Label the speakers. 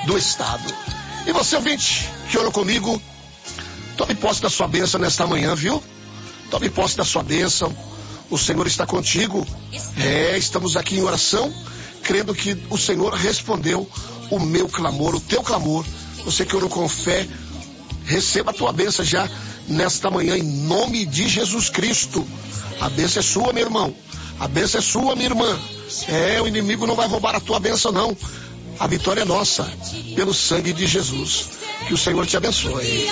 Speaker 1: do estado. E você, ouvinte, que orou comigo, tome posse da sua bênção nesta manhã, viu? Tome posse da sua bênção. O Senhor está contigo. Estamos aqui em oração, crendo que o Senhor respondeu o meu clamor, o teu clamor. Você que orou com fé, receba a tua bênção já nesta manhã, em nome de Jesus Cristo. A bênção é sua, meu irmão. A bênção é sua, minha irmã. O inimigo não vai roubar a tua bênção, não. A vitória é nossa, pelo sangue de Jesus. Que o Senhor te abençoe.